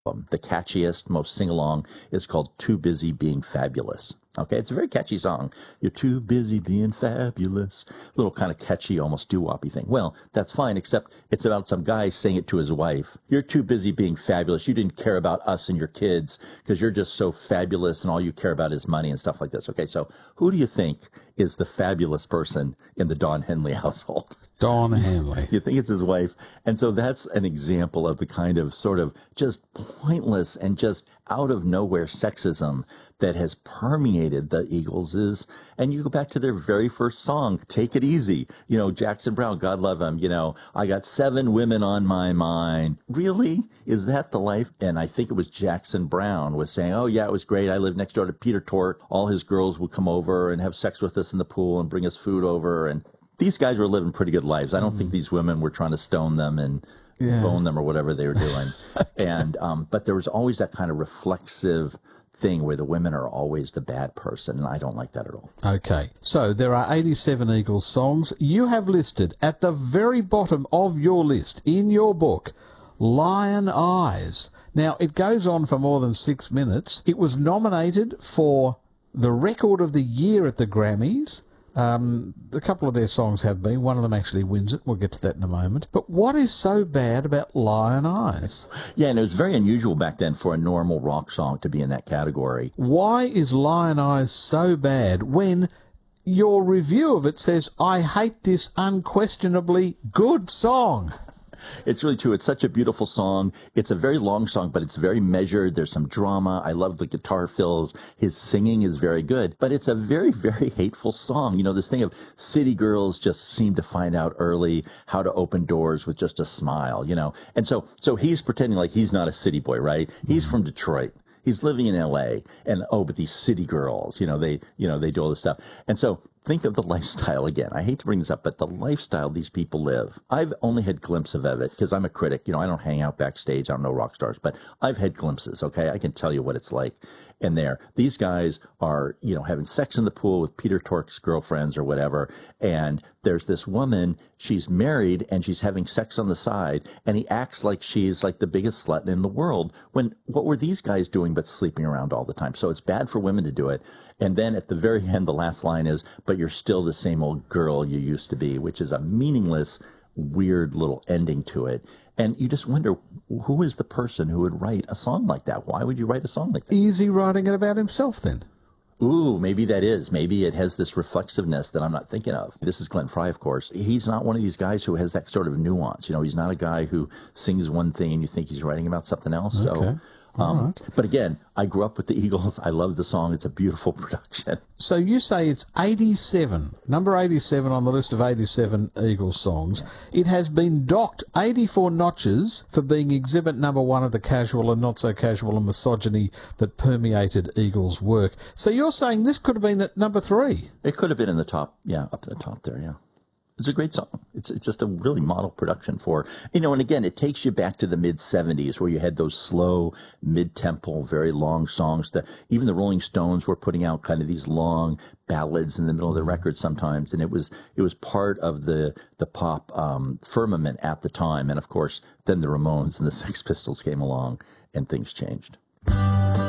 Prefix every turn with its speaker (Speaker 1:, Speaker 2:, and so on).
Speaker 1: The catchiest, most sing-along is called Too Busy Being Fabulous. Okay, it's a very catchy song. You're too busy being fabulous. Little kind of catchy, almost doo-woppy thing. Well, that's fine, except it's about some guy saying it to his wife. You're too busy being fabulous. You didn't care about us and your kids because you're just so fabulous and all you care about is money and stuff like this. Okay, so who do you think is the fabulous person in the Don Henley household?
Speaker 2: Don Henley.
Speaker 1: You think it's his wife? And so that's an example of the kind of sort of just pointless and just out of nowhere sexism that has permeated the Eagles'. And you go back to their very first song, Take It Easy. You know, Jackson Browne, God love him, you know, I got 7 women on my mind. Really? Is that the life? And I think it was Jackson Browne was saying, oh, yeah, it was great. I lived next door to Peter Tork. All his girls would come over and have sex with us in the pool and bring us food over. And these guys were living pretty good lives. I don't think these women were trying to stone them and bone them or whatever they were doing. And but there was always that kind of reflexive thing where the women are always the bad person, and I don't like that at all.
Speaker 2: Okay, so there are 87 Eagles songs. You have listed at the very bottom of your list in your book, Lion Eyes. Now, it goes on for more than 6 minutes. It was nominated for the Record of the Year at the Grammys. A couple of their songs have been. One of them actually wins it. We'll get to that in a moment. But what is so bad about Lion Eyes?
Speaker 1: Yeah, and it was very unusual back then for a normal rock song to be in that category.
Speaker 2: Why is Lion Eyes so bad when your review of it says, I hate this unquestionably good song?
Speaker 1: It's really true. It's such a beautiful song. It's a very long song, but it's very measured. There's some drama. I love the guitar fills. His singing is very good, but it's a very, very hateful song. You know, this thing of city girls just seem to find out early how to open doors with just a smile, you know. And so he's pretending like he's not a city boy, right? He's from Detroit. He's living in L.A. and, but these city girls, they do all this stuff. And so think of the lifestyle again. I hate to bring this up, but the lifestyle these people live. I've only had glimpses of it because I'm a critic. I don't hang out backstage. I don't know rock stars, but I've had glimpses. Okay. I can tell you what it's like. And these guys are, having sex in the pool with Peter Tork's girlfriends or whatever. And there's this woman, she's married and she's having sex on the side. And he acts like she's like the biggest slut in the world. When what were these guys doing but sleeping around all the time? So it's bad for women to do it. And then at the very end, the last line is, but you're still the same old girl you used to be, which is a meaningless, weird little ending to it. And you just wonder, who is the person who would write a song like that? Why would you write a song like that?
Speaker 2: Is he writing it about himself then?
Speaker 1: Ooh, maybe that is. Maybe it has this reflexiveness that I'm not thinking of. This is Glenn Frey, of course. He's not one of these guys who has that sort of nuance. He's not a guy who sings one thing and you think he's writing about something else.
Speaker 2: Okay.
Speaker 1: So,
Speaker 2: right.
Speaker 1: But again, I grew up with the Eagles. I love the song. It's a beautiful production.
Speaker 2: So you say it's 87, number 87 on the list of 87 Eagles songs. Yeah. It has been docked 84 notches for being exhibit number 1 of the casual and not so casual and misogyny that permeated Eagles' work. So you're saying this could have been at number 3?
Speaker 1: It could have been in the top, up to the top there, yeah. It's a great song. It's just a really model production for, and again, it takes you back to the mid-'70s where you had those slow, mid-tempo, very long songs. Even the Rolling Stones were putting out kind of these long ballads in the middle of the record sometimes, and it was part of the pop firmament at the time. And of course, then the Ramones and the Sex Pistols came along and things changed.